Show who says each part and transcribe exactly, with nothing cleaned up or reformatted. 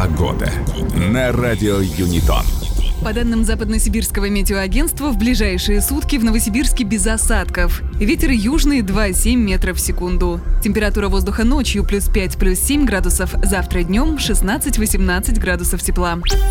Speaker 1: Погода на радио Юнитон.
Speaker 2: По данным Западно-Сибирского метеоагентства, в ближайшие сутки в Новосибирске без осадков. Ветер южный два и семь метров в секунду. Температура воздуха ночью плюс пять, плюс семь градусов. Завтра днем шестнадцать-восемнадцать градусов тепла.